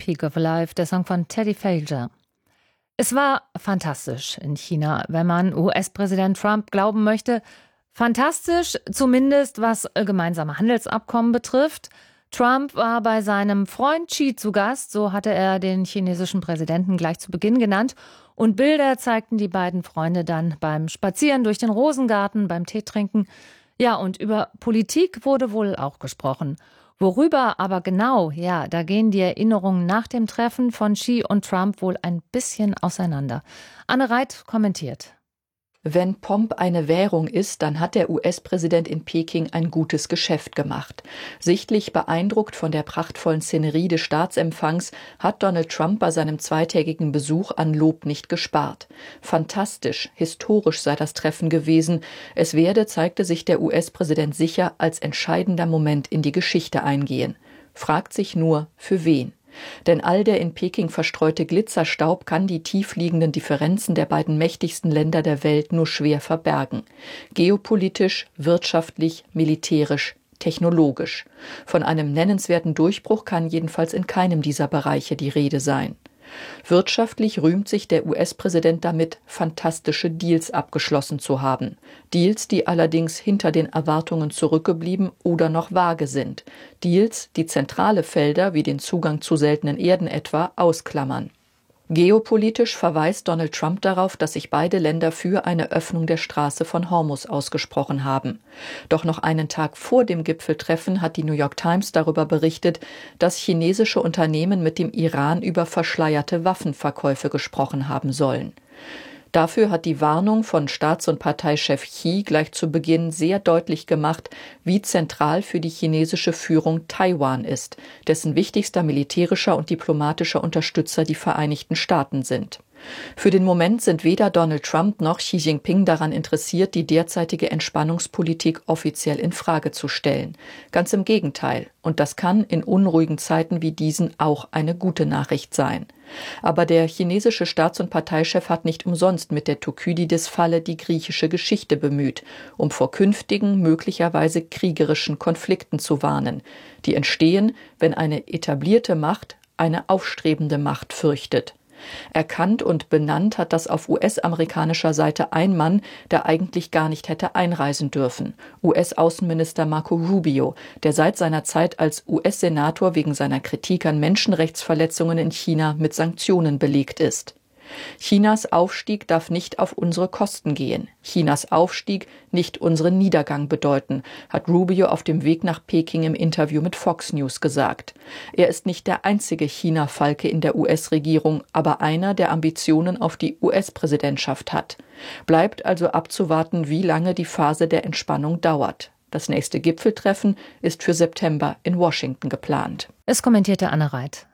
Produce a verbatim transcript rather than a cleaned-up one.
Peak of Life, der Song von Teddy Failure. Es war fantastisch in China, wenn man U S-Präsident Trump glauben möchte. Fantastisch, zumindest was gemeinsame Handelsabkommen betrifft. Trump war bei seinem Freund Xi zu Gast, so hatte er den chinesischen Präsidenten gleich zu Beginn genannt. Und Bilder zeigten die beiden Freunde dann beim Spazieren durch den Rosengarten, beim Teetrinken. Ja, und über Politik wurde wohl auch gesprochen. Worüber aber genau, ja, da gehen die Erinnerungen nach dem Treffen von Xi und Trump wohl ein bisschen auseinander. Anne Reit kommentiert. Wenn Pomp eine Währung ist, dann hat der U S-Präsident in Peking ein gutes Geschäft gemacht. Sichtlich beeindruckt von der prachtvollen Szenerie des Staatsempfangs hat Donald Trump bei seinem zweitägigen Besuch an Lob nicht gespart. Fantastisch, historisch sei das Treffen gewesen. Es werde, zeigte sich der U S-Präsident sicher, als entscheidender Moment in die Geschichte eingehen. Fragt sich nur, für wen? Denn all der in Peking verstreute Glitzerstaub kann die tiefliegenden Differenzen der beiden mächtigsten Länder der Welt nur schwer verbergen. Geopolitisch, wirtschaftlich, militärisch, technologisch. Von einem nennenswerten Durchbruch kann jedenfalls in keinem dieser Bereiche die Rede sein. Wirtschaftlich rühmt sich der U S-Präsident damit, fantastische Deals abgeschlossen zu haben. Deals, die allerdings hinter den Erwartungen zurückgeblieben oder noch vage sind. Deals, die zentrale Felder wie den Zugang zu seltenen Erden etwa ausklammern. Geopolitisch verweist Donald Trump darauf, dass sich beide Länder für eine Öffnung der Straße von Hormuz ausgesprochen haben. Doch noch einen Tag vor dem Gipfeltreffen hat die New York Times darüber berichtet, dass chinesische Unternehmen mit dem Iran über verschleierte Waffenverkäufe gesprochen haben sollen. Dafür hat die Warnung von Staats- und Parteichef Xi gleich zu Beginn sehr deutlich gemacht, wie zentral für die chinesische Führung Taiwan ist, dessen wichtigster militärischer und diplomatischer Unterstützer die Vereinigten Staaten sind. Für den Moment sind weder Donald Trump noch Xi Jinping daran interessiert, die derzeitige Entspannungspolitik offiziell in Frage zu stellen. Ganz im Gegenteil. Und das kann in unruhigen Zeiten wie diesen auch eine gute Nachricht sein. Aber der chinesische Staats- und Parteichef hat nicht umsonst mit der Thukydides-Falle die griechische Geschichte bemüht, um vor künftigen, möglicherweise kriegerischen Konflikten zu warnen, die entstehen, wenn eine etablierte Macht eine aufstrebende Macht fürchtet. Erkannt und benannt hat das auf U S-amerikanischer Seite ein Mann, der eigentlich gar nicht hätte einreisen dürfen. U S-Außenminister Marco Rubio, der seit seiner Zeit als U S-Senator wegen seiner Kritik an Menschenrechtsverletzungen in China mit Sanktionen belegt ist. Chinas Aufstieg darf nicht auf unsere Kosten gehen. Chinas Aufstieg nicht unseren Niedergang bedeuten, hat Rubio auf dem Weg nach Peking im Interview mit Fox News gesagt. Er ist nicht der einzige China-Falke in der U S-Regierung, aber einer, der Ambitionen auf die U S-Präsidentschaft hat. Bleibt also abzuwarten, wie lange die Phase der Entspannung dauert. Das nächste Gipfeltreffen ist für September in Washington geplant. Es kommentierte Anne Reit.